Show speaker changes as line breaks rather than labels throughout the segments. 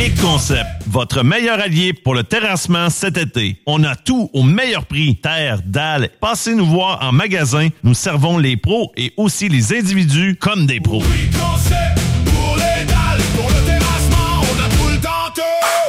Briques Concept, votre meilleur allié pour le terrassement cet été. On a tout au meilleur prix. Terre, dalles. Passez nous voir en magasin. Nous servons les pros et aussi les individus comme des pros.
Briques Concept, pour les dalles, pour le terrassement, on a tout le temps tout.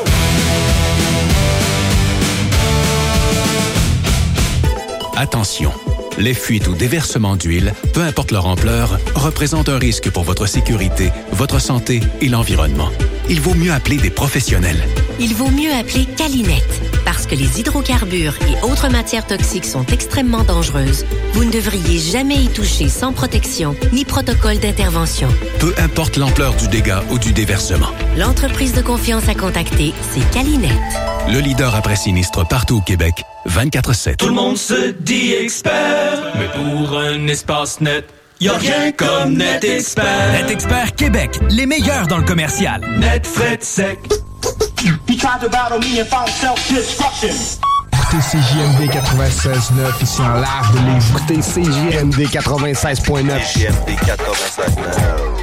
Attention, les fuites ou déversements d'huile, peu importe leur ampleur, représentent un risque pour votre sécurité, votre santé et l'environnement. Il vaut mieux appeler des professionnels.
Il vaut mieux appeler Calinette. Parce que les hydrocarbures et autres matières toxiques sont extrêmement dangereuses, vous ne devriez jamais y toucher sans protection ni protocole d'intervention.
Peu importe l'ampleur du dégât ou du déversement.
L'entreprise de confiance à contacter, c'est Calinette.
Le leader après sinistre partout au Québec, 24/7.
Tout le monde se dit expert, mais pour un espace net, y a rien comme NetExpert.
NetExpert Québec, les meilleurs dans le commercial.
Net fret sec.
He tried to battle me and found self-destruction.
Écoutez CJMD 96.9 ici en live de Lévis. Écoutez CJMD 96.9.
CJMD 96.9.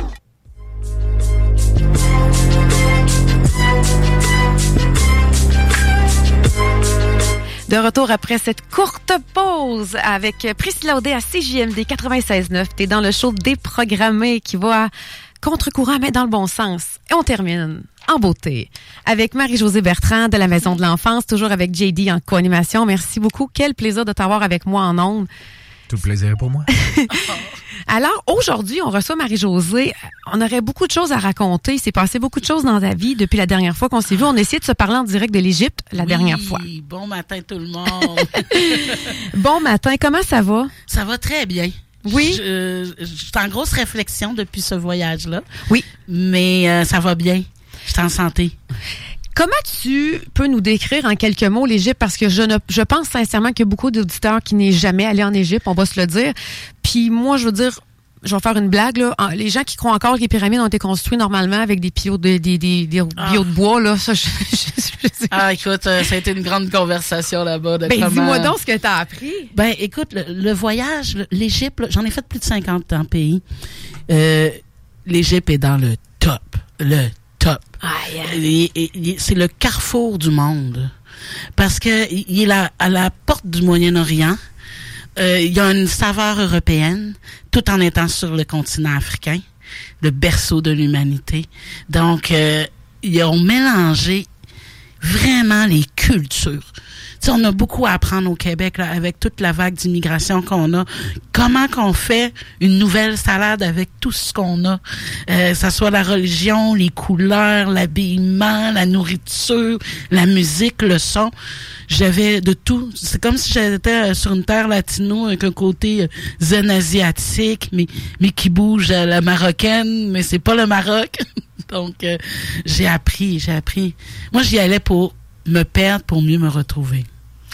De retour après cette courte pause avec Priscilla Audet à CJMD 96.9. T'es dans le show déprogrammé qui va à contre-courant, mais dans le bon sens. Et on termine en beauté avec Marie-Josée Bertrand de la Maison de l'Enfance, toujours avec JD en co-animation. Merci beaucoup. Quel plaisir de t'avoir avec moi en ondes.
Tout le plaisir est pour moi.
Alors, aujourd'hui, on reçoit Marie-Josée. On aurait beaucoup de choses à raconter. Il s'est passé beaucoup de choses dans ta vie depuis la dernière fois qu'on s'est vu. On a essayé de se parler en direct de l'Égypte dernière fois.
Oui, bon matin tout le monde.
Bon matin, comment ça va?
Ça va très bien.
Oui.
Je suis en grosse réflexion depuis ce voyage-là.
Oui.
Mais ça va bien. Je suis en santé.
Comment tu peux nous décrire en quelques mots l'Égypte? Parce que je pense sincèrement qu'il y a beaucoup d'auditeurs qui n'est jamais allé en Égypte, on va se le dire. Puis moi, je veux dire, je vais faire une blague, là. Les gens qui croient encore que les pyramides ont été construites normalement avec des pilots des billots de bois, là, ça, je sais.
Ah, écoute, ça a été une grande conversation là-bas.
Dis-moi donc ce que t'as appris.
Ben, écoute, le voyage, l'Égypte, là, j'en ai fait plus de 50 en pays. L'Égypte est dans le top. Le top. C'est le carrefour du monde. Parce que il est à la porte du Moyen-Orient. Il y a une saveur européenne, tout en étant sur le continent africain, le berceau de l'humanité. Donc, ils ont mélangé vraiment les cultures. Tu sais, on a beaucoup à apprendre au Québec là, avec toute la vague d'immigration qu'on a. Comment qu'on fait une nouvelle salade avec tout ce qu'on a, ça soit la religion, les couleurs, l'habillement, la nourriture, la musique, le son. J'avais de tout. C'est comme si j'étais sur une terre latino avec un côté zen asiatique, mais qui bouge à la marocaine, mais c'est pas le Maroc. Donc, j'ai appris. Moi, j'y allais pour me perdre, pour mieux me retrouver.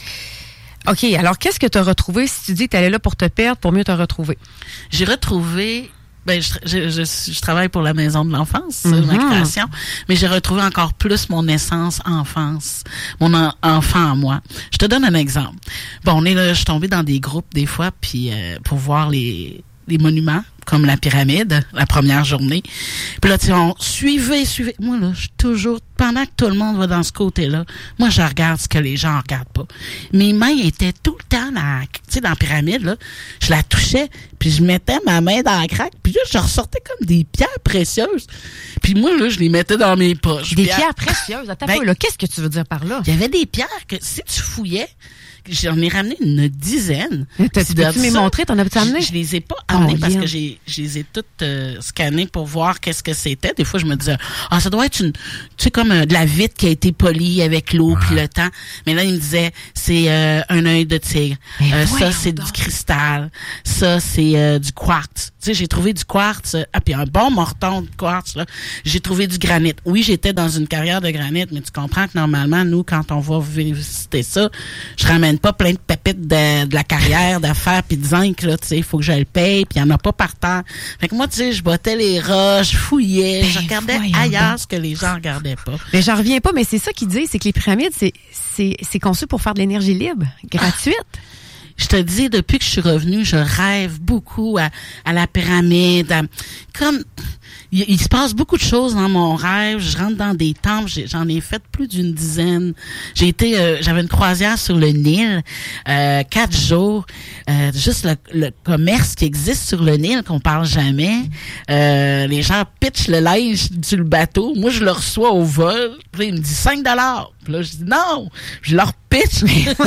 OK, alors qu'est-ce que tu as retrouvé si tu dis que tu allais là pour te perdre, pour mieux te retrouver?
J'ai retrouvé... Ben, je travaille pour la Maison de l'Enfance, ma création, mais j'ai retrouvé encore plus mon essence enfance, mon enfant à moi. Je te donne un exemple. Bon, je suis tombée dans des groupes des fois, puis pour voir les monuments, comme la pyramide, la première journée. Puis là, tu sais, suivez. Moi, là, je suis toujours, pendant que tout le monde va dans ce côté-là, moi, je regarde ce que les gens regardent pas. Mes mains étaient tout le temps dans la pyramide, là. Je la touchais, puis je mettais ma main dans la craque, puis là, je ressortais comme des pierres précieuses. Puis moi, là, je les mettais dans mes poches.
Des pierres précieuses? Attends un peu, là. Qu'est-ce que tu veux dire par là?
Il y avait des pierres que, si tu fouillais, j'en ai ramené une dizaine.
Peux-tu me montrer? T'en as-tu amené?
Je les ai pas amenées parce que je les ai toutes scannées pour voir qu'est-ce que c'était. Des fois, je me disais, ça doit être tu sais, comme de la vitre qui a été polie avec l'eau puis le temps. Mais là, il me disait, c'est un œil de tigre. Ça, c'est du cristal. Ça, c'est du quartz. Tu sais, j'ai trouvé du quartz. Puis un bon morton de quartz, là. J'ai trouvé du granit. Oui, j'étais dans une carrière de granit, mais tu comprends que normalement, nous, quand on va visiter ça, je ramène pas plein de pépites de la carrière d'affaires puis de zinc, là, tu sais, il faut que je le paye, puis il y en a pas par terre. Fait que moi, tu sais, je bottais les roches, je fouillais, je regardais ailleurs ce que les gens regardaient pas.
Mais j'en reviens pas, mais c'est ça qu'ils disent, c'est que les pyramides, c'est conçu pour faire de l'énergie libre, gratuite.
je te dis, depuis que je suis revenue, je rêve beaucoup à la pyramide. Comme il se passe beaucoup de choses dans mon rêve. Je rentre dans des temples. J'en ai fait plus d'une dizaine. J'avais une croisière sur le Nil, 4 jours. Juste le commerce qui existe sur le Nil, qu'on parle jamais. Les gens pitchent le linge sur le bateau. Moi, je le reçois au vol. Puis là, il me dit $5. Puis là, je dis non. Je leur pitch.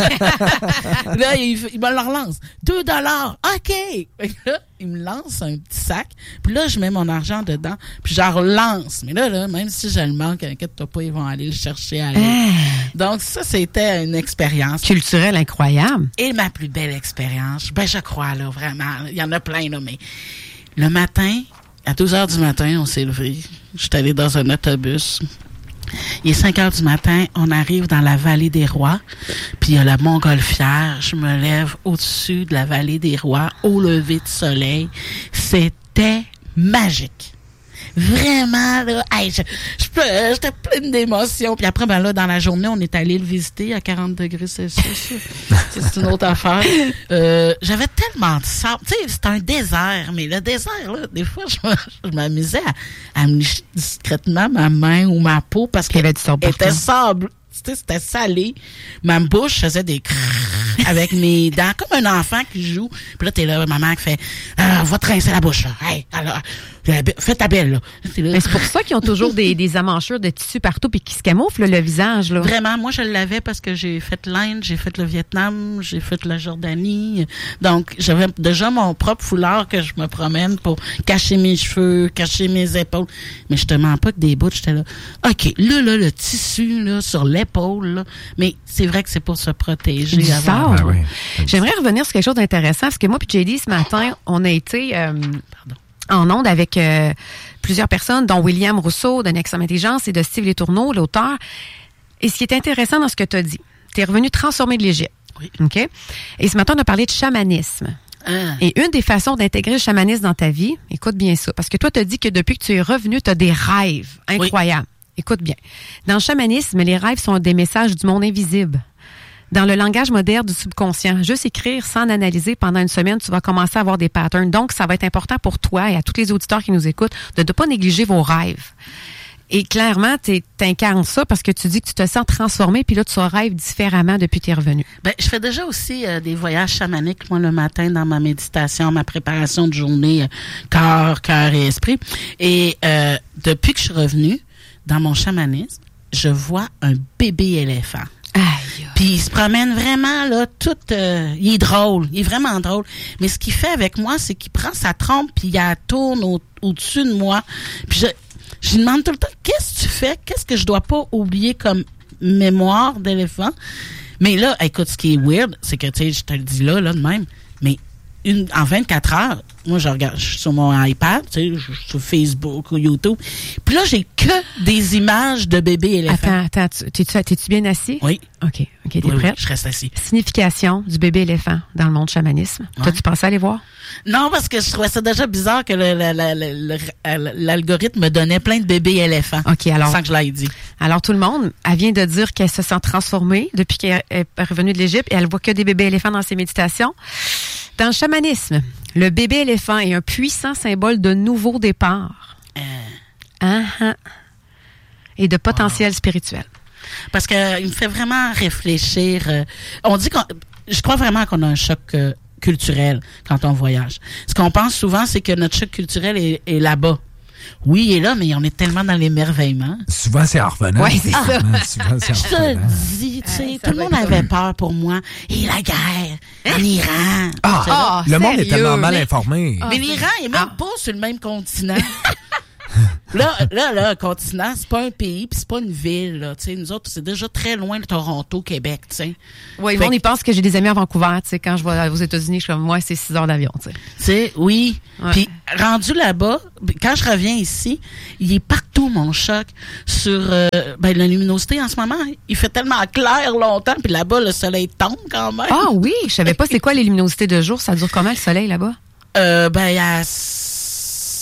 Là, il me le relance. $2. OK. Là, il me lance un petit sac. Puis là, je mets mon argent dedans. Puis je relance. Mais là, même si je le manque, inquiète-toi pas, ils vont aller le chercher à l'aide. Donc, ça, c'était une expérience
culturelle incroyable.
Et ma plus belle expérience, je crois, là, vraiment. Il y en a plein, là, mais le matin, à 12h du matin, on s'est levé. Je suis allée dans un autobus. Il est 5h du matin, on arrive dans la vallée des Rois, puis il y a la Montgolfière. Je me lève au-dessus de la vallée des Rois, au lever du soleil. C'était magique. Vraiment, là, j'étais pleine d'émotions. Puis après, là, dans la journée, on est allé le visiter à 40 degrés Celsius. C'est une autre affaire. J'avais tellement de sable. Tu sais, c'est un désert, mais le désert, là, des fois, je m'amusais à me licher discrètement ma main ou ma peau parce qu'elle était sable. C'était salé. Ma bouche faisait des avec mes dents, comme un enfant qui joue. Puis là, t'es là, maman qui fait va te rincer la bouche, là. Hey, alors, fais ta belle, là.
Mais c'est pour ça qu'ils ont toujours des emmanchures de tissu partout puis qui se camouflent le visage, là.
Vraiment, moi, je l'avais parce que j'ai fait l'Inde, j'ai fait le Vietnam, j'ai fait la Jordanie. Donc, j'avais déjà mon propre foulard que je me promène pour cacher mes cheveux, cacher mes épaules. Mais je te mens pas que des bouts, j'étais là. OK, là, le tissu, là, sur l'épaule, là. Mais c'est vrai que c'est pour se protéger avant.
Ah, oui. J'aimerais revenir sur quelque chose d'intéressant parce que moi puis JD, ce matin, on a été en onde avec plusieurs personnes, dont William Rousseau de Nexum Intelligence et de Steve Letourneau, l'auteur. Et ce qui est intéressant dans ce que tu as dit, tu es revenu transformer de l'Égypte.
Oui.
OK? Et ce matin, on a parlé de chamanisme. Et une des façons d'intégrer le chamanisme dans ta vie, écoute bien ça, parce que toi, tu as dit que depuis que tu es revenu, tu as des rêves incroyables. Oui. Écoute bien. Dans le chamanisme, les rêves sont des messages du monde invisible. Dans le langage moderne du subconscient, juste écrire sans analyser pendant une semaine, tu vas commencer à avoir des patterns. Donc, ça va être important pour toi et à tous les auditeurs qui nous écoutent de ne pas négliger vos rêves. Et clairement, t'incarnes ça parce que tu dis que tu te sens transformé, puis là, tu rêves différemment depuis que tu es revenu.
Ben, je fais déjà aussi des voyages chamaniques, moi, le matin, dans ma méditation, ma préparation de journée, cœur et esprit. Et depuis que je suis revenue, dans mon chamanisme, je vois un bébé éléphant. Puis il se promène vraiment, là, il est drôle, il est vraiment drôle. Mais ce qu'il fait avec moi, c'est qu'il prend sa trompe puis il la tourne au-dessus de moi. Puis je lui demande tout le temps, qu'est-ce que tu fais? Qu'est-ce que je dois pas oublier comme mémoire d'éléphant? Mais là, écoute, ce qui est weird, c'est que, tu sais, je te le dis là, de même, mais en 24 heures, moi, je suis sur mon iPad, tu sais, je suis sur Facebook ou YouTube. Puis là, j'ai que des images de bébés éléphants.
Attends, t'es-tu bien assis?
Oui.
OK, t'es prête?
Je reste assis.
Signification du bébé éléphant dans le monde chamanisme. Ouais. T'as-tu pensé aller voir?
Non, parce que je trouvais ça déjà bizarre que l'algorithme me donnait plein de bébés éléphants.
OK, alors.
Sans que je l'aille dit.
Alors, tout le monde, elle vient de dire qu'elle se sent transformée depuis qu'elle est revenue de l'Égypte et elle voit que des bébés éléphants dans ses méditations. Dans le chamanisme, le bébé éléphant est un puissant symbole de nouveau départ. Et de potentiel spirituel.
Parce que il me fait vraiment réfléchir. On dit je crois vraiment qu'on a un choc culturel quand on voyage. Ce qu'on pense souvent, c'est que notre choc culturel est là-bas. Oui, il est là, mais on est tellement dans l'émerveillement.
Souvent, c'est en revenant.
Oui, c'est ça.
Souvent, c'est en
je te dis, tu sais, tout le monde avait peur pour moi. Et la guerre en Iran.
Le monde est tellement mal informé.
Mais l'Iran est même pas sur le même continent. Là, un continent, c'est pas un pays, puis c'est pas une ville, là. Tu sais, nous autres, c'est déjà très loin de Toronto, Québec, tu sais.
Oui, le monde, il pense que j'ai des amis à Vancouver, tu sais. Quand je vais aux États-Unis, je suis comme, moi, c'est 6 heures d'avion, tu sais.
Tu sais, oui. Ouais. Puis, rendu là-bas, quand je reviens ici, il est partout, mon choc, sur la luminosité en ce moment. Il fait tellement clair longtemps, puis là-bas, le soleil tombe quand même.
Ah oui, je savais pas c'est quoi les luminosités de jour. Ça dure comment, le soleil, là-bas?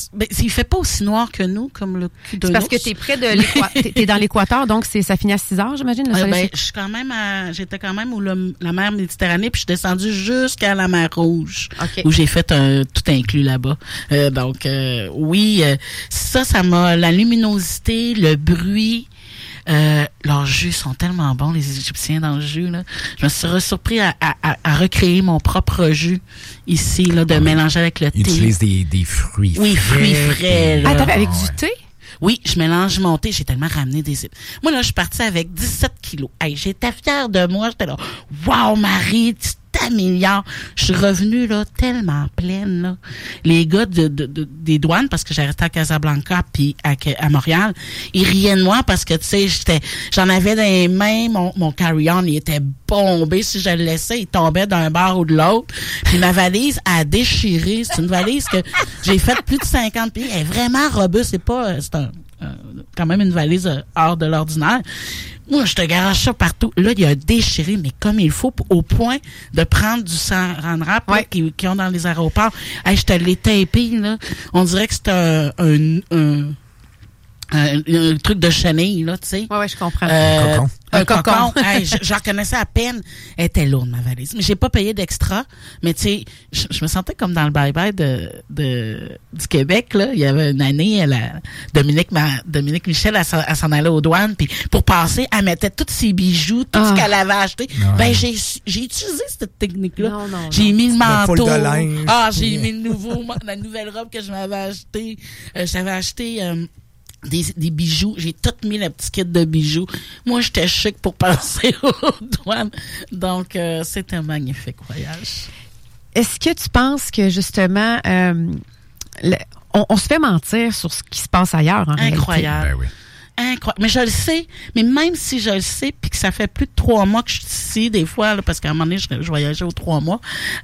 Ben, il fait pas aussi noir que nous, comme le cul de
C'est parce que t'es près de l'équateur. T'es dans l'équateur, donc ça finit à 6 heures, j'imagine, le soleil.
Je suis quand même j'étais quand même où la mer Méditerranée, puis je suis descendue jusqu'à la mer Rouge, où j'ai fait tout inclus là-bas. Donc, oui, ça m'a, la luminosité, le bruit, leurs jus sont tellement bons, les Égyptiens, dans le jus, là. Je me suis surpris à recréer mon propre jus ici, là, de mélanger avec le thé.
Ils utilisent des fruits frais.
Oui, fruits frais.
Ah, avec du thé?
Oui, je mélange mon thé. J'ai tellement ramené des... Moi, là, je suis partie avec 17 kilos. Hey, j'étais fière de moi. J'étais là, wow, Marie, tu t'améliores. Je suis revenue, là, tellement pleine, là. Les gars des douanes, parce que j'ai resté à Casablanca puis à Montréal, ils riaient de moi parce que, tu sais, j'en avais dans les mains, mon carry-on, il était bombé. Si je le laissais, il tombait d'un bord ou de l'autre. Puis ma valise a déchiré. C'est une valise que j'ai faite plus de 50 pays. Elle est vraiment robuste. C'est quand même une valise hors de l'ordinaire. Moi, je te garage ça partout. Là, il a déchiré, mais comme il faut, au point de prendre du saran wrap qu'ils ont dans les aéroports. Hey, je te l'ai tapé, là. On dirait que c'est un truc de chenille, là, tu sais.
Ouais, je comprends.
Un cocon. Hey, je reconnaissais à peine. Elle était lourde, ma valise. Mais j'ai pas payé d'extra. Mais tu sais, je me sentais comme dans le bye-bye du Québec, là. Il y avait une année, Dominique Michel, elle s'en allait aux douanes. Puis pour passer, elle mettait tous ses bijoux, tout ce qu'elle avait acheté.
Ouais.
Ben, j'ai utilisé cette technique-là.
Non.
J'ai mis le manteau.
De linge.
J'ai mis la nouvelle robe que je m'avais achetée. J'avais acheté, des bijoux. J'ai tout mis le petit kit de bijoux. Moi, j'étais chic pour passer aux douanes. Donc, c'était un magnifique voyage.
Est-ce que tu penses que, justement, on se fait mentir sur ce qui se passe ailleurs, en
Incroyable.
Ben oui.
Incroyable. Mais je le sais. Mais même si je le sais, puis que ça fait plus de 3 mois que je suis ici, des fois, là, parce qu'à un moment donné, je voyageais aux 3 mois,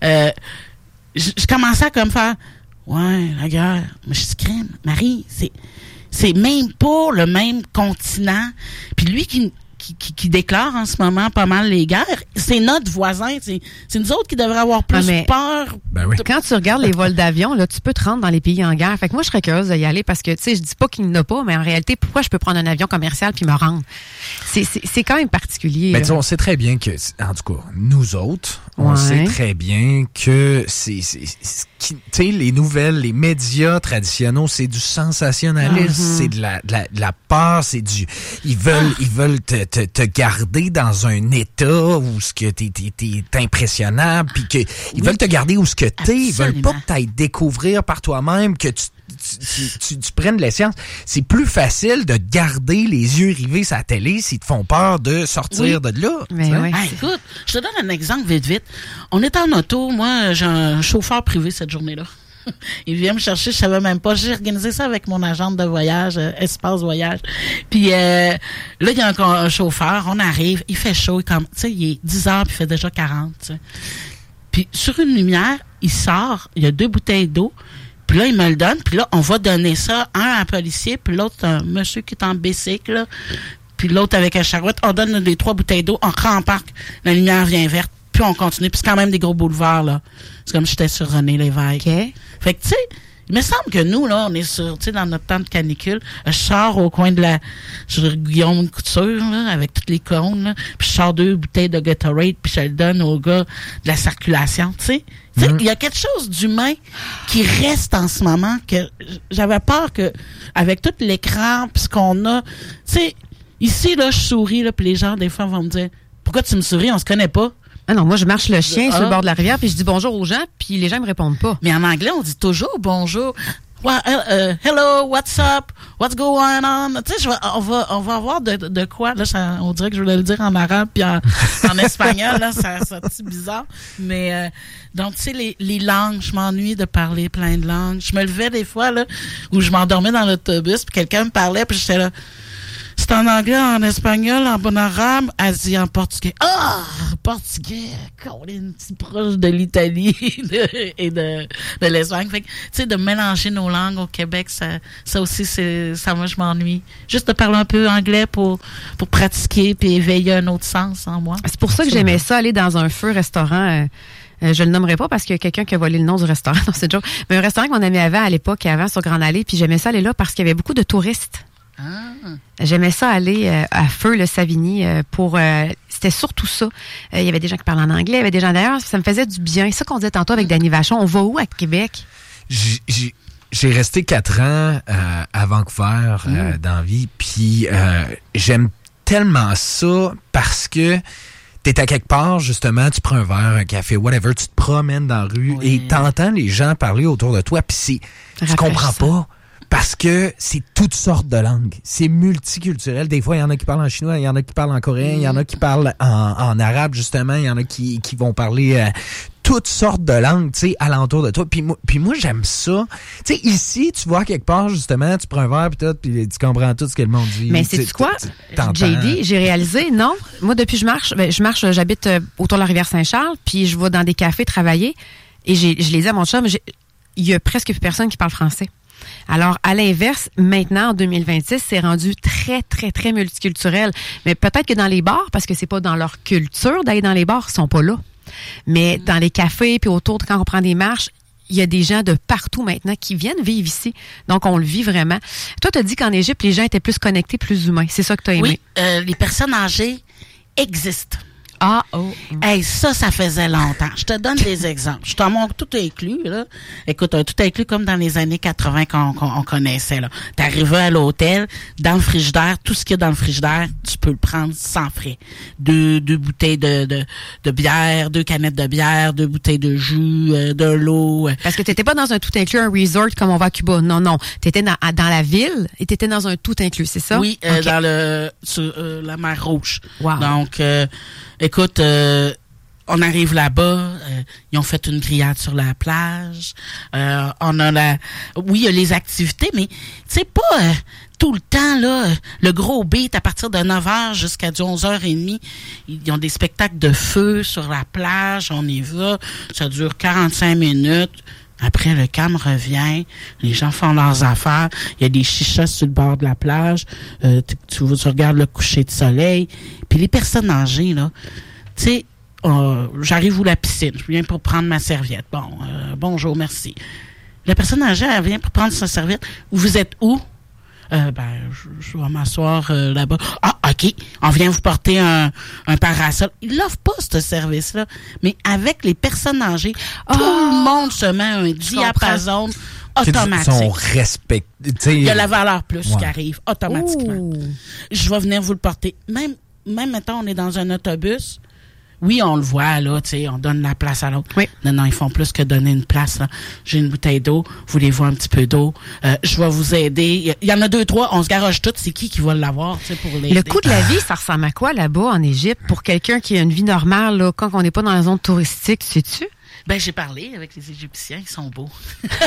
je commençais à comme faire, ouais, la guerre. Mais je dis, crème, Marie, c'est même pas le même continent. Puis lui qui déclare en ce moment pas mal les guerres, c'est notre voisin. C'est nous autres qui devraient avoir plus peur.
Ben oui.
Quand tu regardes les vols d'avion, là, tu peux te rendre dans les pays en guerre. Fait que moi, je serais curieuse d'y aller parce que, tu sais, je dis pas qu'il n'y en a pas, mais en réalité, pourquoi je peux prendre un avion commercial puis me rendre? C'est quand même particulier.
Ben, on sait très bien que, en tout cas, nous autres, on sait très bien que tu sais, les nouvelles, les médias traditionnels, c'est du sensationnalisme, c'est de la peur, c'est ils veulent te garder dans un état où ce que t'es impressionnable, puis que ils veulent te garder où ce que t'es, ils veulent pas que t'ailles découvrir par toi-même, que tu prennes l'essence. C'est plus facile de garder les yeux rivés sur la télé s'ils te font peur de sortir de là.
Mais oui.
Écoute, je te donne un exemple vite. On est en auto, moi j'ai un chauffeur privé cette journée-là. Il vient me chercher, je savais même pas. J'ai organisé ça avec mon agente de voyage, Espace Voyage. Puis là, il y a un chauffeur, on arrive, il fait chaud, il est 10 heures, puis il fait déjà 40. T'sais. Puis sur une lumière, il sort, il y a 2 bouteilles d'eau, puis là, il me le donne, puis là, on va donner ça, un à un policier, puis l'autre, un monsieur qui est en bicycle, là, puis l'autre avec un charouette. On donne les 3 bouteilles d'eau, on rembarque, la lumière vient verte, puis on continue. Puis c'est quand même des gros boulevards, là. C'est comme si j'étais sur René Lévesque.
Okay.
Fait que, tu sais, il me semble que nous, là, on est sur, tu sais, dans notre temps de canicule, je sors au coin de sur Guillaume Couture, là, avec toutes les cônes, là, puis je sors 2 bouteilles de Gatorade, puis je le donne au gars de la circulation, tu sais. Il y a quelque chose d'humain qui reste en ce moment que j'avais peur que, avec tout l'écran, puis ce qu'on a, tu sais, ici, là, je souris, là, puis les gens, des fois, vont me dire, pourquoi tu me souris, on se connaît pas?
Ah non, moi, je marche le chien sur le bord de la rivière, puis je dis bonjour aux gens, puis les gens me répondent pas.
Mais en anglais, on dit toujours bonjour. Hello, what's up? What's going on? Tu sais, on va avoir de quoi. Là, on dirait que je voulais le dire en arabe puis en espagnol. Là, ça c'est bizarre. Mais donc, tu sais, les langues, je m'ennuie de parler plein de langues. Je me levais des fois là où je m'endormais dans l'autobus, puis quelqu'un me parlait, puis j'étais là. C'est en anglais, en espagnol, en bon arabe, Asie, en portugais. Portugais, Colin, c'est proche de l'Italie et de l'Espagne. Fait que, tu sais, de mélanger nos langues au Québec, ça aussi, ça, moi, je m'ennuie. Juste de parler un peu anglais pour pratiquer puis éveiller un autre sens en moi.
C'est pour ça que j'aimais ça, aller dans un feu restaurant Je le nommerai pas parce qu'il y a quelqu'un qui a volé le nom du restaurant dans cette joke. Mais un restaurant qu'on aimait avant sur Grande Allée, puis j'aimais ça aller là parce qu'il y avait beaucoup de touristes. J'aimais ça aller à Feu, le Savigny, c'était surtout ça. Il y avait des gens qui parlaient en anglais, il y avait des gens d'ailleurs, ça me faisait du bien. C'est ça qu'on disait tantôt avec Danny Vachon. On va où à Québec?
J'ai resté 4 ans à Vancouver dans la vie, puis j'aime tellement ça parce que t'es à quelque part, justement, tu prends un verre, un café, whatever, tu te promènes dans la rue et t'entends les gens parler autour de toi, puis tu comprends pas. Parce que c'est toutes sortes de langues. C'est multiculturel. Des fois, il y en a qui parlent en chinois, il y en a qui parlent en coréen, il y en a qui parlent en arabe, justement. Il y en a qui vont parler toutes sortes de langues, tu sais, alentour de toi. Puis moi, j'aime ça. Tu sais, ici, tu vois quelque part, justement, tu prends un verre, puis tu comprends tout ce que le monde dit.
Mais c'est quoi, JD, j'ai réalisé, non. Moi, depuis j'habite autour de la rivière Saint-Charles, puis je vais dans des cafés travailler, et je les dis à mon chum, il y a presque plus personne qui parle français. Alors, à l'inverse, maintenant, en 2026, c'est rendu très, très, très multiculturel. Mais peut-être que dans les bars, parce que c'est pas dans leur culture d'aller dans les bars, ils sont pas là. Mais dans les cafés, puis autour, quand on prend des marches, il y a des gens de partout maintenant qui viennent vivre ici. Donc, on le vit vraiment. Toi, tu as dit qu'en Égypte, les gens étaient plus connectés, plus humains. C'est ça que tu as aimé?
Oui, les personnes âgées existent.
Hey,
ça faisait longtemps. Je te donne des exemples. Je t'en montre tout inclus, là. Écoute, tout inclus comme dans les années 80 qu'on connaissait, là. T'arrivais à l'hôtel, dans le frigidaire, tout ce qu'il y a dans le frigidaire, tu peux le prendre sans frais. Deux bouteilles de bière, 2 canettes de bière, 2 bouteilles de jus, de l'eau.
Parce que t'étais pas dans un tout inclus, un resort comme on va à Cuba. Non. T'étais dans la ville et t'étais dans un tout inclus, c'est ça?
Oui, okay. Sur la mer Rouge.
Wow.
Donc, écoute, on arrive là-bas, ils ont fait une grillade sur la plage. Oui, il y a les activités, mais tu sais pas tout le temps là, le gros beat à partir de 9h jusqu'à 11h30. Ils ont des spectacles de feu sur la plage, on y va, ça dure 45 minutes. Après, le calme revient, les gens font leurs affaires, il y a des chichas sur le bord de la plage, tu regardes le coucher de soleil. Puis les personnes âgées, là, tu sais, j'arrive où la piscine, je viens pour prendre ma serviette. Bon, bonjour, merci. La personne âgée, elle vient pour prendre sa serviette. Vous êtes où? Je vais m'asseoir là-bas. Ah, OK. On vient vous porter un parasol. Ils l'offrent pas, ce service-là. Mais avec les personnes âgées, tout le monde se met un diapason automatique.
Son respect.
Il y a la valeur plus qui arrive automatiquement. Ouh. Je vais venir vous le porter. Même maintenant, on est dans un autobus. Oui, on le voit, là, tu sais, on donne la place à l'autre.
Oui.
Non, ils font plus que donner une place, là. J'ai une bouteille d'eau, voulez-vous un petit peu d'eau? Je vais vous aider. Il y en a 2, 3, on se garoche toutes, c'est qui va l'avoir, tu sais, pour l'aider.
Le coût de la vie, ça ressemble à quoi, là-bas, en Égypte, pour quelqu'un qui a une vie normale, là, quand on n'est pas dans la zone touristique, sais-tu?
Ben, j'ai parlé avec les Égyptiens, ils sont beaux.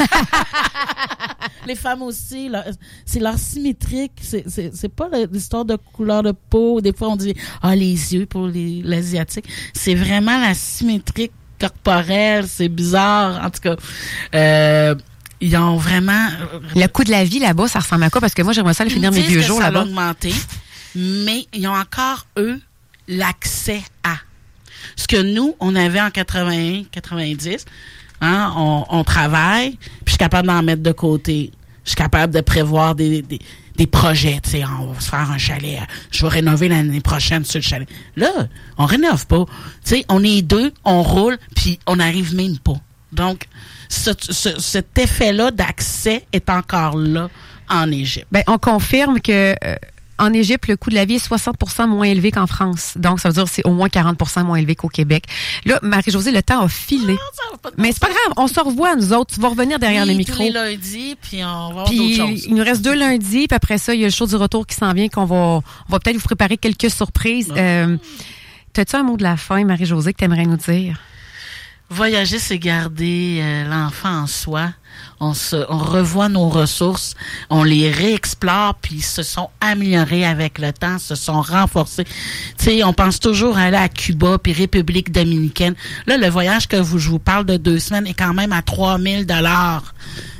Les femmes aussi, là, c'est leur symétrique, c'est pas l'histoire de couleur de peau. Des fois, on dit, les yeux pour l'asiatique. C'est vraiment la symétrique corporelle, c'est bizarre. En tout cas, ils ont vraiment...
Le coût de la vie, là-bas, ça ressemble à quoi? Parce que moi, j'aimerais ça aller finir mes vieux jours, là-bas.
Ça a augmenté, mais ils ont encore, eux, l'accès à... Ce que nous, on avait en 81, 90, hein, on travaille, puis je suis capable d'en mettre de côté. Je suis capable de prévoir des projets. Tu sais, on va se faire un chalet. Je vais rénover l'année prochaine sur le chalet. Là, on rénove pas. Tu sais, on est 2, on roule, puis on n'arrive même pas. Donc, cet effet-là d'accès est encore là en Égypte.
Ben, on confirme que... en Égypte, le coût de la vie est 60% moins élevé qu'en France. Donc, ça veut dire que c'est au moins 40% moins élevé qu'au Québec. Là, Marie-Josée, le temps a filé. Mais c'est pas grave, on se revoit, nous autres. Tu vas revenir derrière le micro.
Tous les lundis, puis on va voir d'autres choses.
Il nous reste 2 lundis, puis après ça, il y a le show du retour qui s'en vient, on va peut-être vous préparer quelques surprises. T'as-tu un mot de la fin, Marie-Josée, que t'aimerais nous dire?
Voyager, c'est garder l'enfant en soi. On revoit nos ressources, on les réexplore, puis ils se sont améliorés avec le temps, se sont renforcés. Tu sais, on pense toujours aller à Cuba puis République dominicaine. Là, le voyage que je vous parle de 2 semaines est quand même à 3 000 $.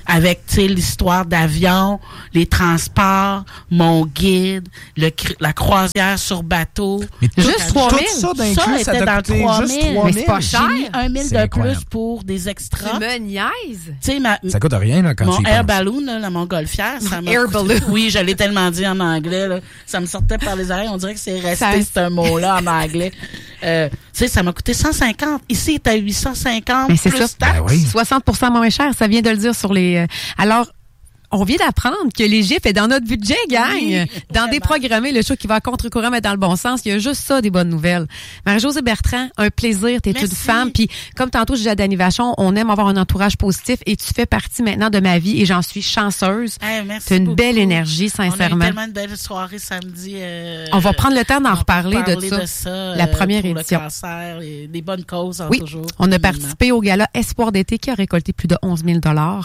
avec, tu sais, l'histoire d'avion, les transports, mon guide, la croisière sur bateau.
Mais
juste 3 000.
Tout ça d'inclus, ça
était
t'a
dans
coûté
3
juste
000.
3
Mais
000.
c'est pas cher.
J'ai mis 1 000
C'est
de
incroyable.
plus pour des extras.
Tu me niaises.
Tu sais,
Ça coûte rien, là, quand
mon
tu y
air
penses.
balloon, là, la montgolfière, ça m'a
Air
coûté-
balloon.
Oui, je l'ai tellement dit en anglais, là. Ça me sortait par les oreilles. On dirait que c'est resté, ce mot-là, en anglais. Tu sais, ça m'a coûté 150. Ici, il est à 850.
Mais c'est
plus
ça.
taxes.
Ben oui.
60% moins cher, ça vient de le dire sur les... alors, on vient d'apprendre que l'Égypte est dans notre budget, gang.
Oui,
dans
vraiment.
Déprogrammer, le show qui va à contre-courant, mais dans le bon sens. Il y a juste ça, des bonnes nouvelles. Marie-Josée Bertrand, un plaisir. T'es
Merci.
une femme. Puis, comme tantôt, je disais à Dany Vachon, on aime avoir un entourage positif et tu fais partie maintenant de ma vie et j'en suis chanceuse.
Hey, merci
T'as une
beaucoup.
belle énergie,
On a eu
sincèrement.
tellement de belles soirées samedi.
On va prendre le temps d'en
on va
reparler de
parler
ça. La première
pour
édition.
Le cancer et des bonnes causes,
Oui,
toujours.
on a
Absolument.
participé au gala Espoir d'été qui a récolté plus de 11 000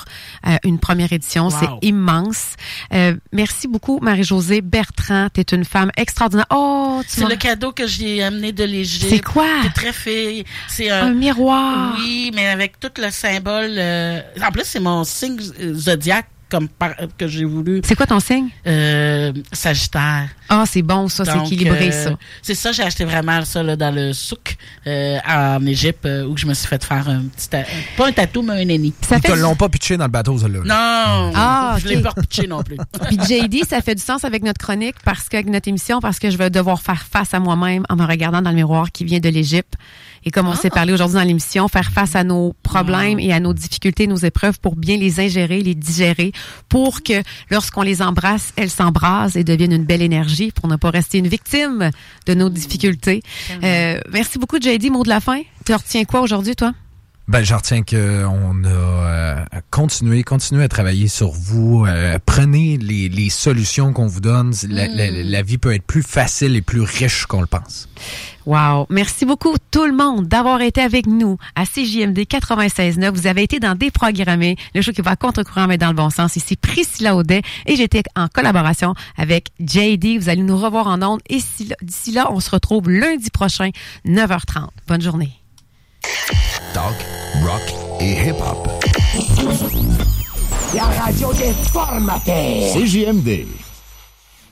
une première édition.
Wow.
C'est immense. Merci beaucoup, Marie-Josée Bertrand. T'es une femme extraordinaire. Oh,
C'est le cadeau que j'ai amené de l'Égypte.
C'est quoi?
C'est très fait. C'est
un miroir.
Oui, mais avec tout le symbole. En plus, c'est mon signe zodiaque que j'ai voulu.
C'est quoi ton signe?
Sagittaire.
Ah, c'est bon, ça, c'est
Donc,
équilibré, ça.
C'est ça, j'ai acheté vraiment ça là, dans le souk en Égypte où je me suis fait faire un petit pas un tatou, mais un ennemi.
Ils te l'ont pas pitché dans le bateau, ça, là.
Non,
Ah,
je
ok.
l'ai pas pitché non plus.
Puis JD, ça fait du sens avec notre chronique, avec notre émission, parce que je vais devoir faire face à moi-même en me regardant dans le miroir qui vient de l'Égypte. Et comme on s'est parlé aujourd'hui dans l'émission, faire face à nos problèmes et à nos difficultés, nos épreuves pour bien les ingérer, les digérer, pour que lorsqu'on les embrasse, elles s'embrasent et deviennent une belle énergie pour ne pas rester une victime de nos difficultés. Merci beaucoup, JD. Mot de la fin. Tu retiens quoi aujourd'hui, toi?
Ben, je retiens qu'on a continué à travailler sur vous. Prenez les solutions qu'on vous donne. La vie peut être plus facile et plus riche qu'on le pense.
Wow. Merci beaucoup tout le monde d'avoir été avec nous à CJMD 96.9. Vous avez été dans Déprogrammé, le show qui va à contre-courant mais dans le bon sens. Ici Priscilla Audet et j'étais en collaboration avec JD. Vous allez nous revoir en ondes et d'ici là, on se retrouve lundi prochain, 9h30. Bonne journée.
Talk, rock et hip-hop.
La radio des formateurs.
CJMD.